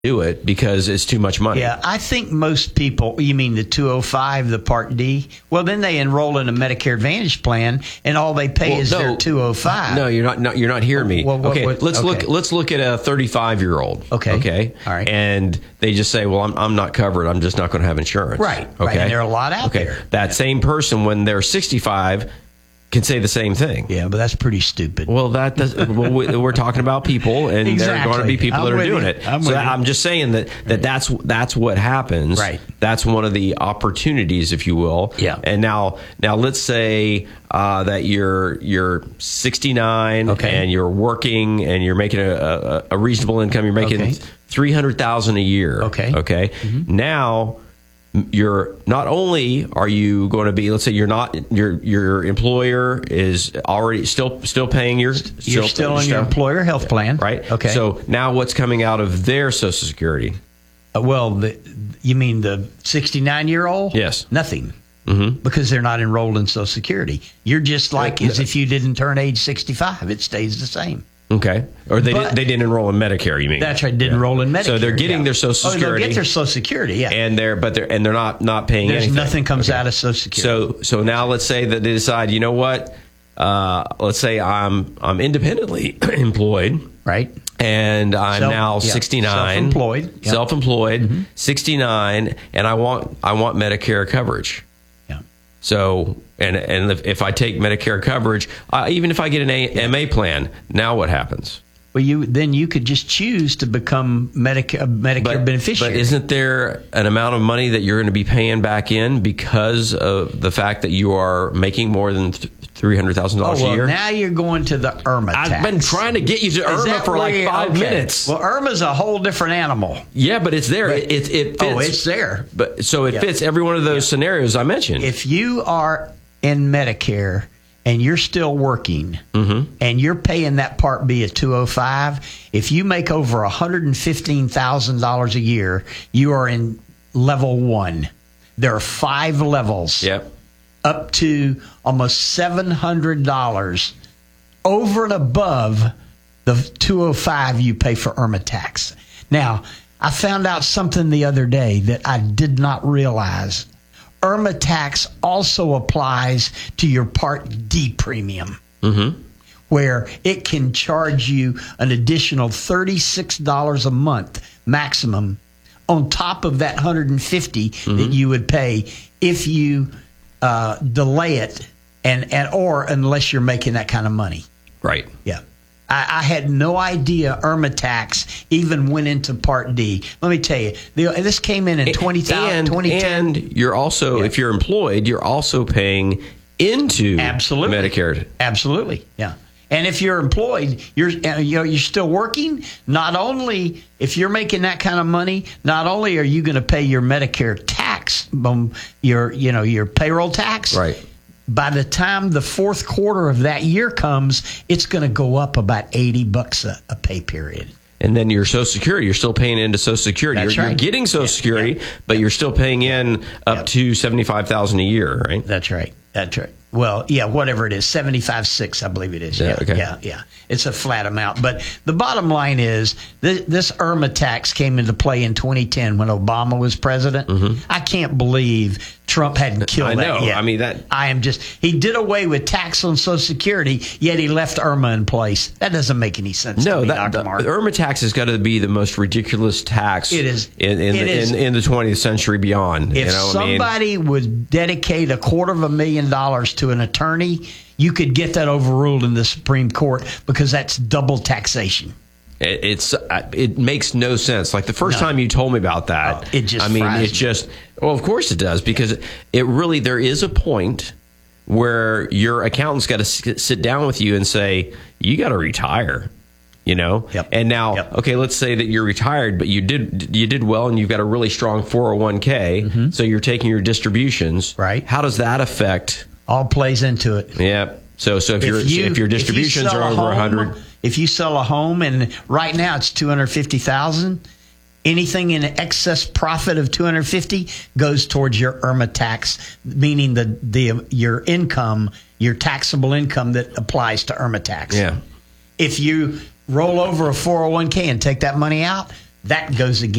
do it because it's too much money. Yeah, I think most people, you mean the 205, the Part D? Well, then they enroll in a Medicare Advantage plan, and all they pay is their 205. No, you're not hearing me. Well, let's look at a 35-year-old. Okay. All right. And they just say, well, I'm not covered. I'm just not going to have insurance. Right. Okay. Right. And there are a lot out there. That same person, when they're 65, can say the same thing. Yeah, but that's pretty stupid. Well, we're talking about people, and there are going to be people that are doing it. I'm just saying that's what happens. Right. That's one of the opportunities, if you will. Yeah. And now let's say that you're 69 and you're working and you're making a reasonable income. You're making $300,000 a year. Okay. Okay. Mm-hmm. Now, you're not only are you going to be, let's say your employer is already still paying you're still on your employer health plan, right? Okay. So now what's coming out of their Social Security? You mean the 69-year-old? Yes. Nothing. Mm-hmm. Because they're not enrolled in Social Security. You're just like as if you didn't turn age 65. It stays the same. Okay. Or they didn't enroll in Medicare, you mean? That's right, didn't enroll in Medicare. So they're getting their Social Security. They'll get their Social Security, yeah. And they're not paying anything. Nothing comes out of Social Security. So now let's say that they decide, you know what? Let's say I'm independently employed. Right. And I'm now 69. Self-employed, mm-hmm. 69, and I want Medicare coverage. So, and if I take Medicare coverage, even if I get an MA plan, now what happens? Well, you could just choose to become Medicare beneficiary. But isn't there an amount of money that you're going to be paying back in because of the fact that you are making more than $300,000 a year? Now you're going to the IRMAA tax. I've been trying to get you to IRMAA for like 5 minutes. Well, IRMAA's a whole different animal. Yeah, but it's there. It fits. Oh, it's there. But so it fits every one of those scenarios I mentioned. If you are in Medicare and you're still working, mm-hmm. and you're paying that Part B at 205, if you make over $115,000 a year, you are in level 1. There are 5 levels. Yep. Up to almost $700 over and above the 205 you pay for IRMAA tax. Now, I found out something the other day that I did not realize. IRMAA tax also applies to your Part D premium, mm-hmm. where it can charge you an additional $36 a month maximum on top of that $150 mm-hmm. that you would pay if you delay it or unless you're making that kind of money. Right. Yeah. I had no idea IRMAA tax even went into Part D. Let me tell you, this came in 2010. And you're also, if you're employed, you're also paying into Medicare. Absolutely, yeah. And if you're employed, you're still working. Not only if you're making that kind of money, not only are you going to pay your Medicare tax, your payroll tax, right. By the time the fourth quarter of that year comes, it's going to go up about $80 a pay period. And then your Social Security, you're still paying into Social Security. You're getting Social Security, but you're still paying in up to $75,000 a year, right? That's right. Well, yeah, whatever it is, 75.6, I believe it is. Yeah. It's a flat amount. But the bottom line is this IRMAA tax came into play in 2010 when Obama was president. Mm-hmm. I can't believe Trump hadn't killed that yet. I mean, he did away with tax on Social Security, yet he left IRMAA in place. That doesn't make any sense to me, Dr. Mark. The IRMAA tax has got to be the most ridiculous tax it is. in the 20th century beyond. If somebody would dedicate $250,000 to an attorney, you could get that overruled in the Supreme Court because that's double taxation. It makes no sense. Like the first time you told me about that, well, of course it does, because there is a point where your accountant's got to sit down with you and say, you got to retire. Yep. And now, okay, let's say that you're retired, but you did well, and you've got a really strong 401k, mm-hmm. so you're taking your distributions. Right. How does that affect? All plays into it. Yeah. So if your distributions are over 100, if you sell a home and right now it's $250,000, anything in excess profit of $250,000 goes towards your IRMAA tax, meaning your income, your taxable income that applies to IRMAA tax. Yeah. If you roll over a 401k and take that money out, that goes against